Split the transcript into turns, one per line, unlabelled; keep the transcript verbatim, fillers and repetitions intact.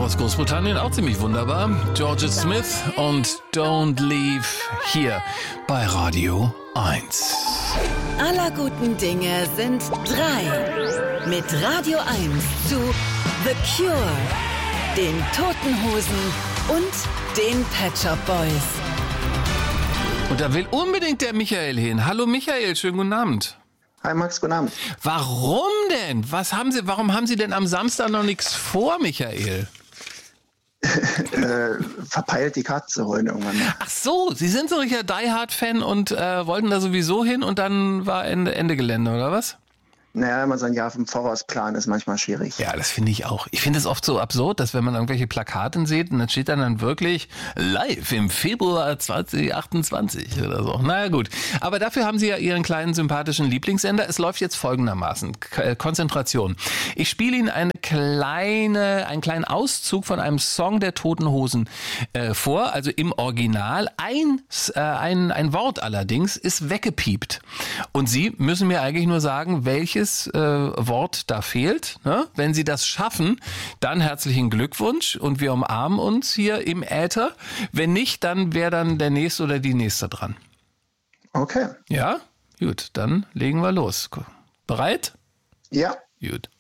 aus Großbritannien, auch ziemlich wunderbar. George Smith und Don't Leave hier bei Radio eins.
Aller guten Dinge sind drei. Mit Radio eins zu The Cure, den Toten Hosen und den Pet Shop Boys.
Und da will unbedingt der Michael hin. Hallo Michael, schönen guten Abend.
Hi Max, guten Abend.
Warum denn? Was haben Sie, warum haben Sie denn am Samstag noch nichts vor, Michael?
äh, verpeilt die Karte zu holen irgendwann.
Ach so, Sie sind so ein richtiger Die Hard-Fan und äh, wollten da sowieso hin und dann war Ende, Ende Gelände, oder was?
Naja, wenn man so ein Jahr im Voraus planen, ist manchmal schwierig.
Ja, das finde ich auch. Ich finde es oft so absurd, dass wenn man irgendwelche Plakate sieht, und dann steht dann, dann wirklich live im Februar zwanzig achtundzwanzig oder so. Naja, gut. Aber dafür haben Sie ja Ihren kleinen sympathischen Lieblingssender. Es läuft jetzt folgendermaßen. K- Konzentration. Ich spiele Ihnen eine kleine, einen kleinen Auszug von einem Song der Toten Hosen äh, vor, also im Original. Ein, äh, ein, ein Wort allerdings ist weggepiept. Und Sie müssen mir eigentlich nur sagen, welches Äh, Wort da fehlt. Ne? Wenn Sie das schaffen, dann herzlichen Glückwunsch und wir umarmen uns hier im Äther. Wenn nicht, dann wäre dann der Nächste oder die Nächste dran.
Okay.
Ja? Gut, dann legen wir los. Bereit?
Ja.
Gut.